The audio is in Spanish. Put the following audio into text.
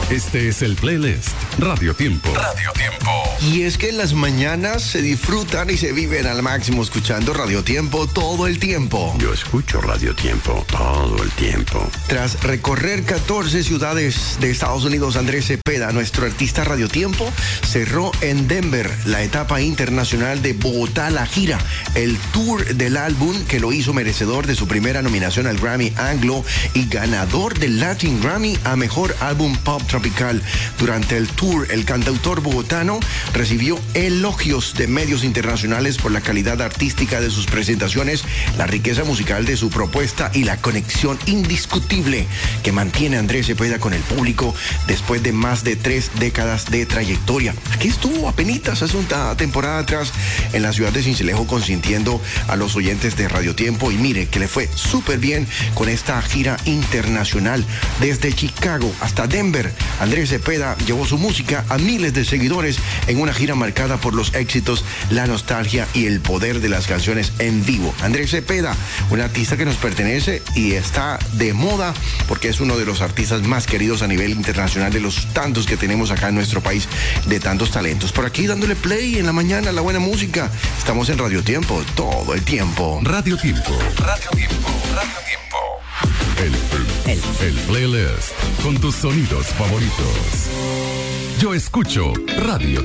Este es el playlist Radio Tiempo. Radio Tiempo. Y es que en las mañanas se disfrutan y se viven al máximo escuchando Radio Tiempo todo el tiempo. Yo escucho Radio Tiempo todo el tiempo. Tras recorrer 14 ciudades de Estados Unidos, Andrés Cepeda, nuestro artista Radio Tiempo, cerró en Denver la etapa internacional de Bogotá, la gira, el tour del álbum que lo hizo merecedor de su primera nominación al Grammy Anglo y ganador del Latin Grammy a Mejor Álbum Pop Tropical. Durante el tour, el cantautor bogotano recibió elogios de medios internacionales por la calidad artística de sus presentaciones, la riqueza musical de su propuesta y la conexión indiscutible que mantiene Andrés Cepeda con el público después de más de 3 décadas de trayectoria. Aquí estuvo apenitas hace una temporada atrás en la ciudad de Sincelejo consintiendo a los oyentes de Radio Tiempo y mire que le fue súper bien con esta gira internacional. Desde Chicago hasta Denver, Andrés Cepeda llevó su música a miles de seguidores en una gira marcada por los éxitos, la nostalgia y el poder de las canciones en vivo. Andrés Cepeda, un artista que nos pertenece y está de moda porque es uno de los artistas más queridos a nivel internacional de los tantos que tenemos acá en nuestro país, de tantos talentos. Por aquí dándole play en la mañana a la buena música. Estamos en Radio Tiempo todo el tiempo. Radio Tiempo. Radio Tiempo. Radio Tiempo. El playlist con tus sonidos favoritos. Yo escucho Radio